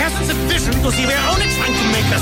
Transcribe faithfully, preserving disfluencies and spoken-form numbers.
hasn't sufficient because we're only trying to make us